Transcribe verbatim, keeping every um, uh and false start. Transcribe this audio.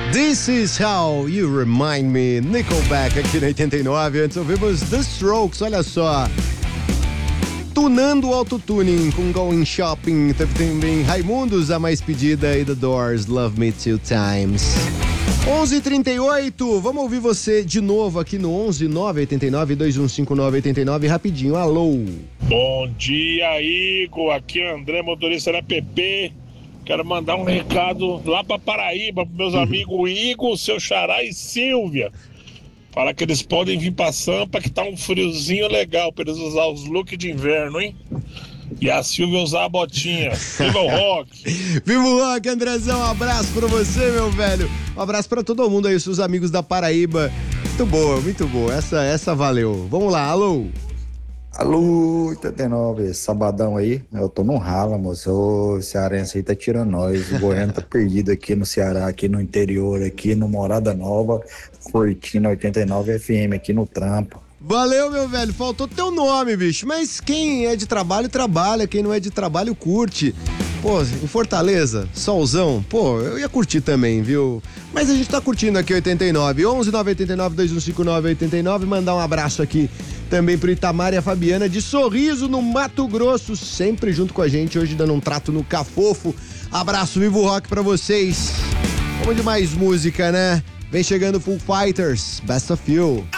This is how you remind me. Nickelback aqui na oitenta e nove. Antes ouvimos The Strokes, olha só. Tunando o autotuning com Going Shopping. Teve também Raimundos, a mais pedida, e The Doors, Love Me Two Times. onze e trinta e oito, vamos ouvir você de novo aqui no onze nove oito nove, dois um cinco nove, oito nove, rapidinho, alô. Bom dia, Igor, aqui é André, motorista da P P. Quero mandar um recado lá pra Paraíba, pros meus amigos Igor, seu Xará e Silvia. Fala que eles podem vir pra Sampa, que tá um friozinho legal pra eles usar os looks de inverno, hein? E a Silvia usar a botinha. Viva o rock! Viva o rock, Andrezão! Um abraço pra você, meu velho! Um abraço pra todo mundo aí, os seus amigos da Paraíba. Muito boa, muito boa. Essa, essa valeu. Vamos lá, alô! Alô, oitenta e nove, sabadão aí, eu tô no rala, moço, o cearense aí tá tirando nós, o Goiânia tá perdido aqui no Ceará, aqui no interior, aqui no Morada Nova, curtindo oitenta e nove F M aqui no trampo. Valeu, meu velho, faltou teu nome, bicho, mas quem é de trabalho, trabalha, quem não é de trabalho, curte. Pô, em Fortaleza, solzão, pô, eu ia curtir também, viu? Mas a gente tá curtindo aqui oitenta e nove, onze nove oito nove, dois um cinco nove, oito nove, mandar um abraço aqui também pro Itamar e a Fabiana de Sorriso, no Mato Grosso, sempre junto com a gente, hoje dando um trato no Cafofo. Abraço, Vivo Rock pra vocês. Vamos de mais música, né? Vem chegando Foo Fighters, Best of You.